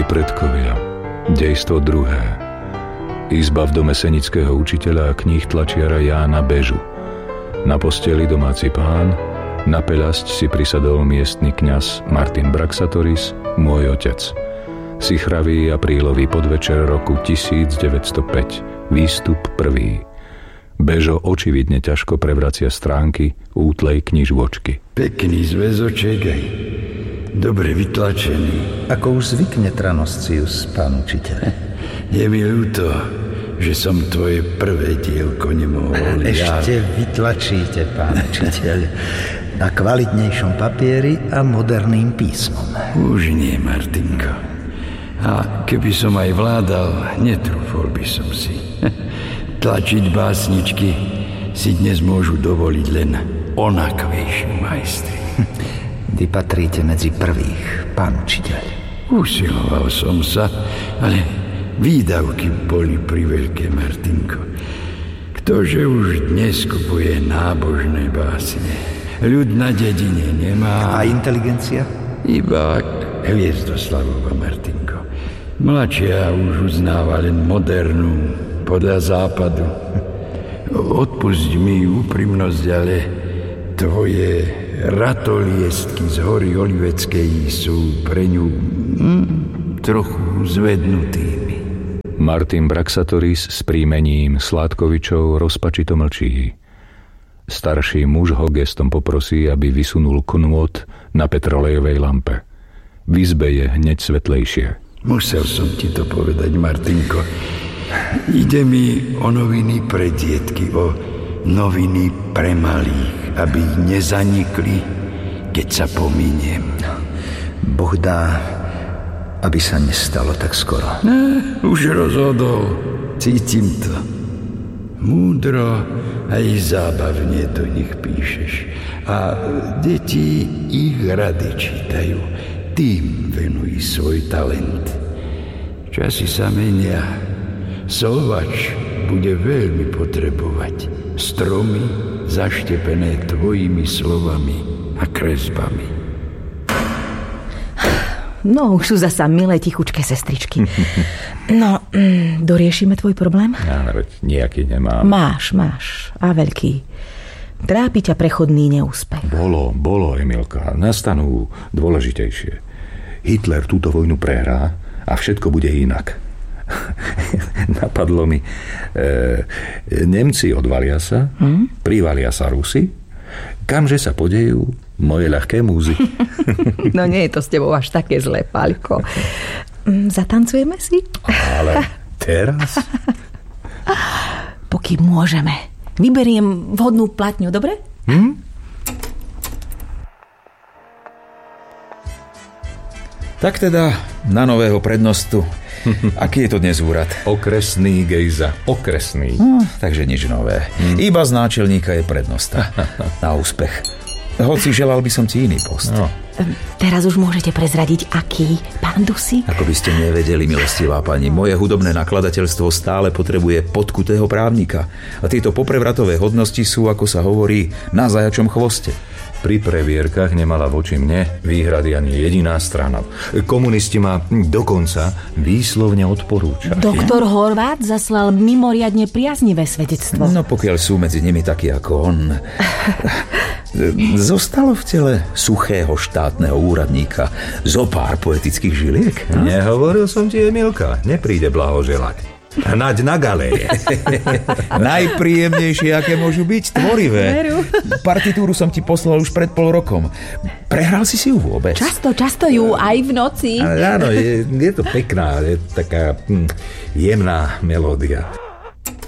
predkovia. Dejstvo druhé. Izba v dome senického učiteľa a kníh tlačiara Jána Bežu. Na posteli domáci pán, na peľasť si prisadol miestny kňaz Martin Braxatoris, môj otec. Sichravý aprílový podvečer roku 1905. Výstup prvý. Bežo očividne ťažko prevracia stránky útlej knižvočky. Pekný zväzoček aj dobre vytlačený. Ako už zvykne Tranoscius, pán učiteľ. Je mi ľúto, že som tvoje prvé dielko nemohol. Ešte vytlačíte, pán učiteľ, na kvalitnejšom papieri a moderným písmom. Už nie, Martinko. A keby som aj vládal, netrúfol by som si. Tlačiť básničky si dnes môžu dovoliť len onakvejší majstri. Vy patríte medzi prvých, pán učiteľ. Usiloval som sa, ale výdavky boli priveľké, Martinko. Ktože už dnes kupuje nábožné básne? Ľud na dedine nemá. A inteligencia? Iba Hviezdoslavova, Martinko. Mladšia už uznáva len modernú, podľa západu. Odpusť mi úprimnosť, ale tvoje ratoliestky z hory Oliveckej sú pre ňu trochu zvednutými. Martin Braxatoris s príjmením Sládkovičov rozpačito mlčí. Starší muž ho gestom poprosí, aby vysunul knôt na petrolejovej lampe. V izbe je hneď svetlejšie. Musel som ti to povedať, Martinko. Ide mi o noviny pre dietky, o noviny pre malých, aby nezanikli, keď sa pominiem. Boh dá, aby sa nestalo tak skoro. Už rozhodol, cítim to. Múdro aj zábavne do nich píšeš. A deti ich rady čítajú. Tým venuj svoj talent. Časy sa menia. Slovač bude veľmi potrebovať stromy zaštepené tvojimi slovami a kresbami. No, už sú zasa milé, tichučké sestričky. No, doriešime tvoj problém? Ja, nejaký nemám. Máš. A veľký. Trápi ťa prechodný neúspech. Bolo, Emilka. Nastanú dôležitejšie. Hitler túto vojnu prehrá a všetko bude inak. Napadlo mi, Nemci odvalia sa, privalia sa Rusi, kamže sa podejú moje ľahké múzy. No nie je to s tebou až také zlé, Pálko. Zatancujeme si? Ale teraz? Pokým môžeme. Vyberiem vhodnú platňu, dobre? Tak teda na nového prednostu. Aký je to dnes úrad? Okresný, Gejza, okresný. Takže nič nové. Iba z náčelníka je prednosta. Na úspech. Hoci želal by som ti iný post. No. Teraz už môžete prezradiť, aký, pán Dusík? Ako by ste nevedeli, milostivá pani, moje hudobné nakladateľstvo stále potrebuje podkutého právnika. A tieto poprevratové hodnosti sú, ako sa hovorí, na zajačom chvoste. Pri previerkach nemala voči mne výhrady ani jediná strana. Komunisti ma dokonca výslovne odporúčali. Doktor Horvát zaslal mimoriadne priaznivé svedectvo. No pokiaľ sú medzi nimi takí ako on. Zostalo v tele suchého štátneho úradníka zopár poetických žiliek? Nehovoril som ti, Emilka, nepríde blahoželať. Hnaď na galérie. Najpríjemnejšie, aké môžu byť, tvorivé. Partitúru som ti poslal už pred pol rokom. Prehral si ju vôbec? Často ju, aj v noci. Áno, je to pekná, je taká jemná melódia.